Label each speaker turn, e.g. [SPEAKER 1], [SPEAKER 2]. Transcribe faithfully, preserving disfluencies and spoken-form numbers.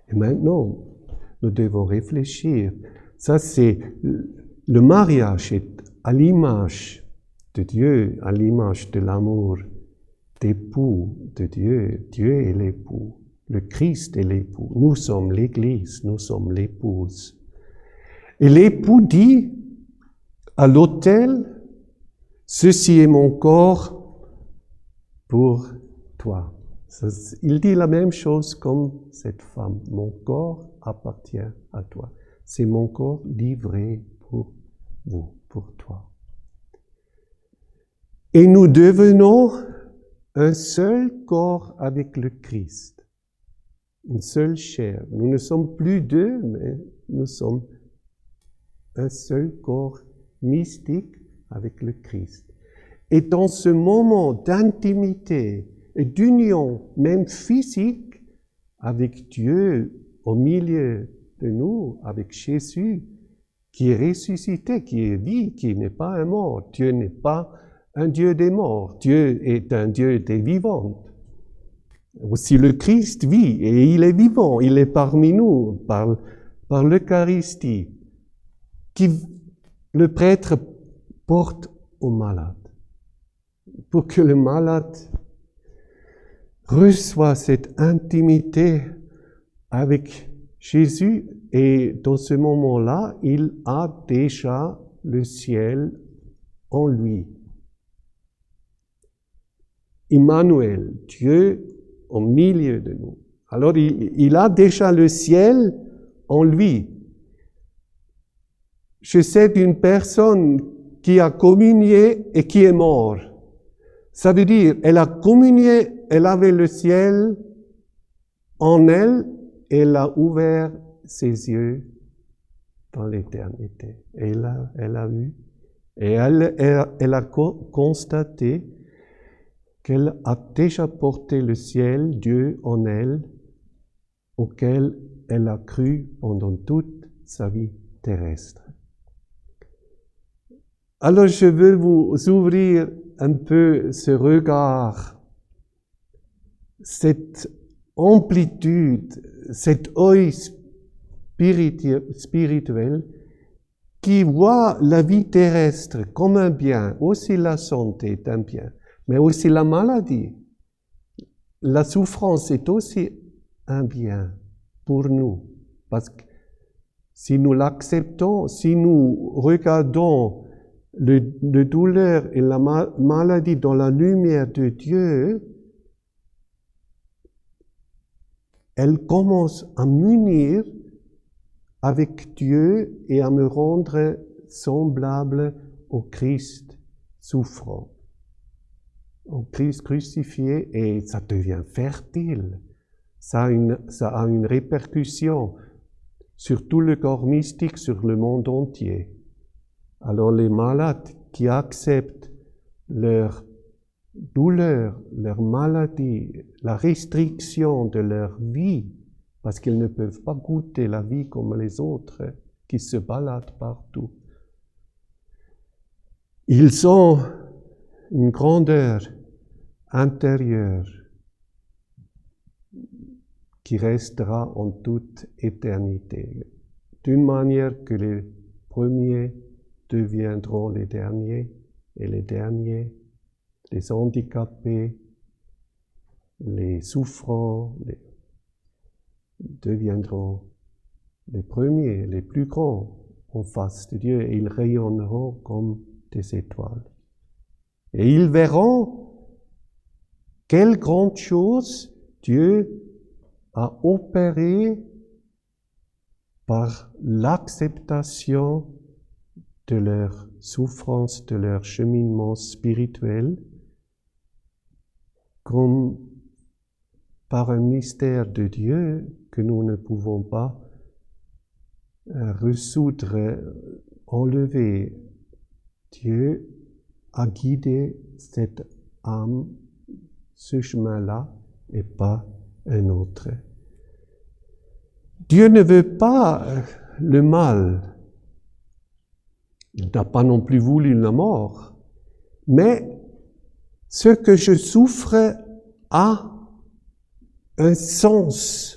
[SPEAKER 1] Et maintenant, nous devons réfléchir. Ça, c'est le mariage est à l'image de Dieu, à l'image de l'amour d'époux de Dieu. Dieu est l'époux, le Christ est l'époux. Nous sommes l'Église, nous sommes l'épouse. Et l'époux dit à l'autel, ceci est mon corps pour toi. Il dit la même chose comme cette femme. Mon corps appartient à toi. C'est mon corps livré pour vous, pour toi. Et nous devenons un seul corps avec le Christ. Une seule chair. Nous ne sommes plus deux, mais nous sommes un seul corps mystique avec le Christ. Et dans ce moment d'intimité et d'union, même physique, avec Dieu au milieu de nous, avec Jésus, qui est ressuscité, qui est vie, qui n'est pas un mort. Dieu n'est pas un Dieu des morts. Dieu est un Dieu des vivants. Aussi le Christ vit et il est vivant. Il est parmi nous par, par l'Eucharistie qui le prêtre porte au malade. Pour que le malade reçoit cette intimité avec Jésus et dans ce moment-là, il a déjà le ciel en lui. Emmanuel, Dieu au milieu de nous. Alors il, il a déjà le ciel en lui. Je sais d'une personne qui a communié et qui est morte. Ça veut dire, elle a communié, elle avait le ciel en elle, et elle a ouvert ses yeux dans l'éternité. Et elle a, elle a vu, et elle, elle, elle a co- constaté qu'elle a déjà porté le ciel, Dieu en elle, auquel elle a cru pendant toute sa vie terrestre. Alors je veux vous ouvrir un peu ce regard, cette amplitude, cet œil spirituel qui voit la vie terrestre comme un bien, aussi la santé est un bien, mais aussi la maladie. La souffrance est aussi un bien pour nous, parce que si nous l'acceptons, si nous regardons le, le douleur et la ma- maladie dans la lumière de Dieu, elle commence à m'unir avec Dieu et à me rendre semblable au Christ souffrant, au Christ crucifié, et ça devient fertile. Ça a une, ça a une répercussion sur tout le corps mystique, sur le monde entier. Alors les malades qui acceptent leur douleur, leur maladie, la restriction de leur vie, parce qu'ils ne peuvent pas goûter la vie comme les autres qui se baladent partout. Ils ont une grandeur intérieure qui restera en toute éternité, d'une manière que les premiers deviendront les derniers et les derniers, les handicapés, les souffrants, les deviendront les premiers, les plus grands en face de Dieu, et ils rayonneront comme des étoiles. Et ils verront quelle grande chose Dieu a opéré par l'acceptation de leur souffrance, de leur cheminement spirituel, comme par un mystère de Dieu que nous ne pouvons pas euh, résoudre, euh, enlever. Dieu a guidé cette âme, ce chemin-là, et pas un autre. Dieu ne veut pas le mal. Il n'a pas non plus voulu la mort. Mais ce que je souffre a un sens